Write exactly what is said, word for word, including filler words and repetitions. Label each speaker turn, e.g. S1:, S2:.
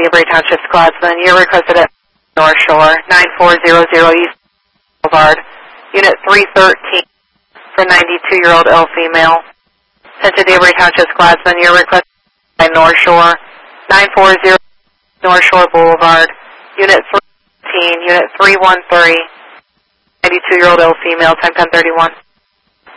S1: Danbury Township, Scottsman. You're requested at North Shore, nine four zero zero East Boulevard, Unit three thirteen for ninety-two-year-old ill female. Sent to Danbury Township, Scottsman. You're requested at North Shore, nine four zero North Shore Boulevard, Unit three thirteen, Unit three one three, ninety-two-year-old ill female, time ten thirty-one.